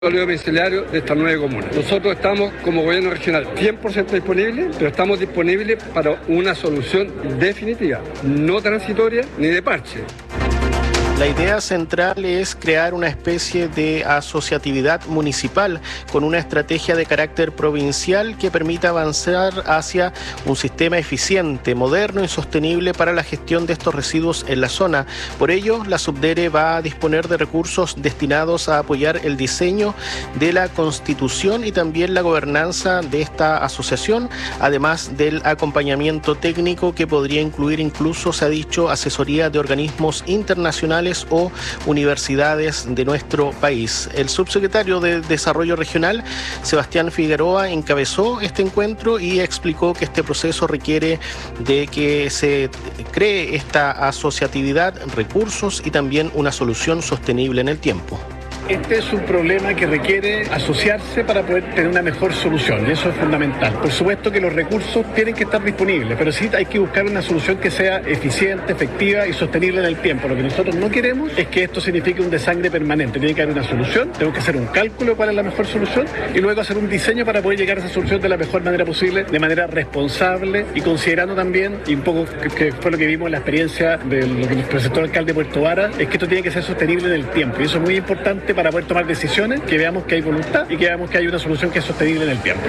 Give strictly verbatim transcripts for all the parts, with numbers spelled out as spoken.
sólido domiciliario de estas nueve comunas. Nosotros estamos como gobierno regional cien por ciento disponibles, pero estamos disponibles para una solución definitiva, no transitoria ni de parche. La idea central es crear una especie de asociatividad municipal con una estrategia de carácter provincial que permita avanzar hacia un sistema eficiente, moderno y sostenible para la gestión de estos residuos en la zona. Por ello, la Subdere va a disponer de recursos destinados a apoyar el diseño de la constitución y también la gobernanza de esta asociación, además del acompañamiento técnico que podría incluir incluso, se ha dicho, asesoría de organismos internacionales o universidades de nuestro país. El subsecretario de Desarrollo Regional, Sebastián Figueroa, encabezó este encuentro y explicó que este proceso requiere de que se cree esta asociatividad, recursos y también una solución sostenible en el tiempo. Este es un problema que requiere asociarse para poder tener una mejor solución, y eso es fundamental. Por supuesto que los recursos tienen que estar disponibles, pero sí hay que buscar una solución que sea eficiente, efectiva y sostenible en el tiempo. Lo que nosotros no queremos es que esto signifique un desangre permanente. Tiene que haber una solución, tenemos que hacer un cálculo de cuál es la mejor solución y luego hacer un diseño para poder llegar a esa solución de la mejor manera posible, de manera responsable y considerando también, y un poco que, que fue lo que vimos en la experiencia de lo que nos presentó el alcalde de Puerto Vara, es que esto tiene que ser sostenible en el tiempo, y eso es muy importante para poder tomar decisiones, que veamos que hay voluntad y que veamos que hay una solución que es sostenible en el tiempo.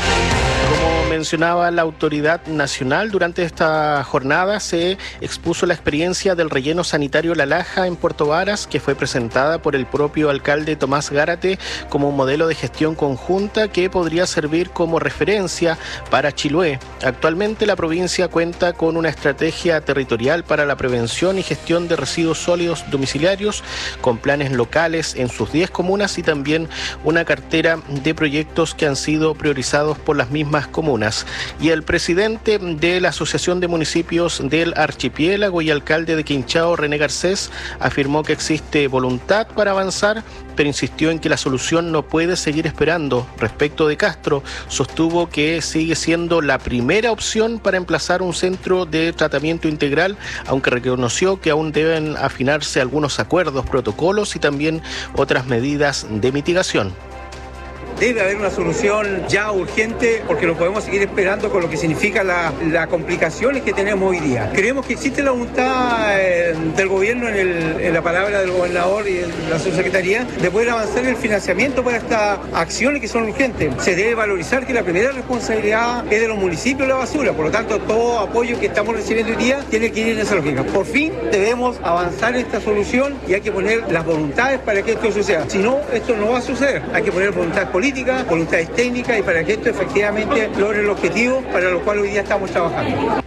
Como mencionaba la autoridad nacional, durante esta jornada se expuso la experiencia del relleno sanitario La Laja en Puerto Varas, que fue presentada por el propio alcalde Tomás Gárate como un modelo de gestión conjunta que podría servir como referencia para Chiloé. Actualmente la provincia cuenta con una estrategia territorial para la prevención y gestión de residuos sólidos domiciliarios, con planes locales en sus diez comunas y también una cartera de proyectos que han sido priorizados por las mismas comunas. Y el presidente de la Asociación de Municipios del Archipiélago y alcalde de Quinchao, René Garcés, afirmó que existe voluntad para avanzar, pero insistió en que la solución no puede seguir esperando. Respecto de Castro, sostuvo que sigue siendo la primera opción para emplazar un centro de tratamiento integral, aunque reconoció que aún deben afinarse algunos acuerdos, protocolos y también otras medidas de mitigación. Debe haber una solución ya urgente porque no podemos seguir esperando con lo que significa las la complicaciones que tenemos hoy día. Creemos que existe la voluntad eh, del gobierno en, el, en la palabra del gobernador y en la subsecretaría de poder avanzar en el financiamiento para estas acciones que son urgentes. Se debe valorizar que la primera responsabilidad es de los municipios de la basura, por lo tanto todo apoyo que estamos recibiendo hoy día tiene que ir en esa lógica. Por fin debemos avanzar en esta solución y hay que poner las voluntades para que esto suceda. Si no, esto no va a suceder. Hay que poner voluntad política, voluntades técnicas y para que esto efectivamente logre el objetivo para lo cual hoy día estamos trabajando.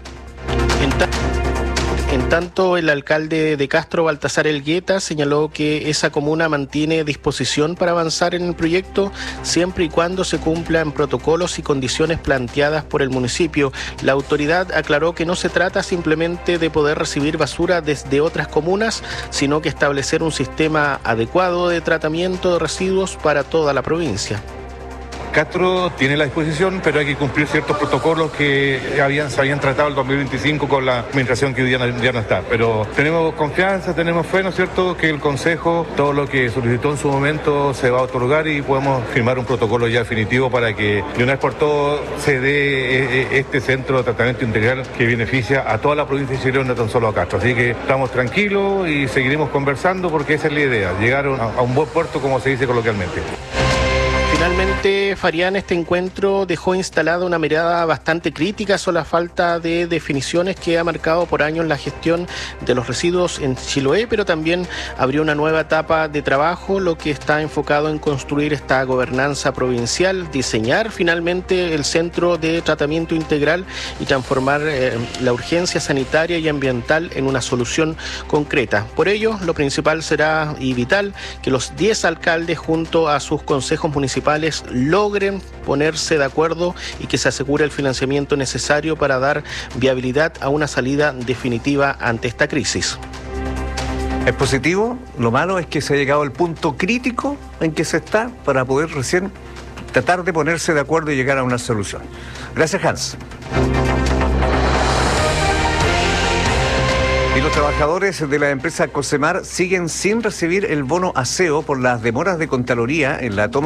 En tanto, el alcalde de Castro, Baltasar Elgueta, señaló que esa comuna mantiene disposición para avanzar en el proyecto siempre y cuando se cumplan protocolos y condiciones planteadas por el municipio. La autoridad aclaró que no se trata simplemente de poder recibir basura desde otras comunas, sino que establecer un sistema adecuado de tratamiento de residuos para toda la provincia. Castro tiene la disposición, pero hay que cumplir ciertos protocolos que habían, se habían tratado el dos mil veinticinco con la administración que hoy día no, ya no está. Pero tenemos confianza, tenemos fe, ¿no es cierto?, que el Consejo, todo lo que solicitó en su momento se va a otorgar y podemos firmar un protocolo ya definitivo para que de una vez por todas se dé este centro de tratamiento integral que beneficia a toda la provincia de Chile, no tan solo a Castro. Así que estamos tranquilos y seguiremos conversando porque esa es la idea, llegar a un buen puerto, como se dice coloquialmente. Finalmente, Farián, este encuentro dejó instalada una mirada bastante crítica sobre la falta de definiciones que ha marcado por años la gestión de los residuos en Chiloé, pero también abrió una nueva etapa de trabajo, lo que está enfocado en construir esta gobernanza provincial, diseñar finalmente el centro de tratamiento integral y transformar eh, la urgencia sanitaria y ambiental en una solución concreta. Por ello, lo principal será y vital que los diez alcaldes junto a sus consejos municipales logren ponerse de acuerdo y que se asegure el financiamiento necesario para dar viabilidad a una salida definitiva ante esta crisis. Es positivo, lo malo es que se ha llegado al punto crítico en que se está para poder recién tratar de ponerse de acuerdo y llegar a una solución. Gracias, Hans. Y los trabajadores de la empresa Cosemar siguen sin recibir el bono aseo por las demoras de Contraloría en la toma